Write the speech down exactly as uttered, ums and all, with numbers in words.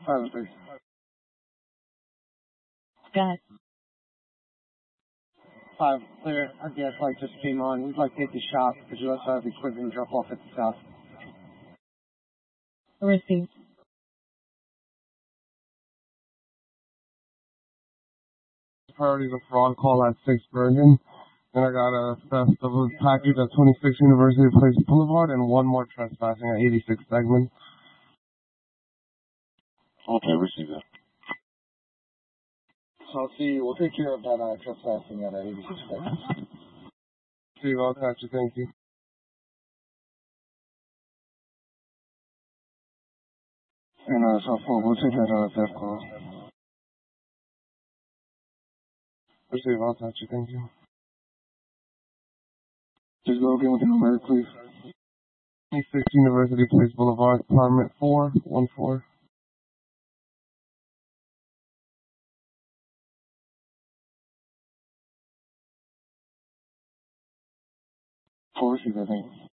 Five three. Go ahead. Five clear. Our gas light just came on. We'd like to take the shop because we also have equipment drop off at the south. Received. Priority the fraud call at six Bergen. And I got a theft of a package at twenty-six University Place Boulevard and one more trespassing at eighty-six Segment. Okay, receive that. So I'll see you. We'll take care of that uh, trespassing at eighty-six Segment. Steve, I'll catch you. Thank you. And uh, so four, we'll take that uh, theft call. Receive, I'll catch you. Thank you. Just go again with the number, please. twenty-six University Place Boulevard, apartment four one four. Four, receive that, thank you.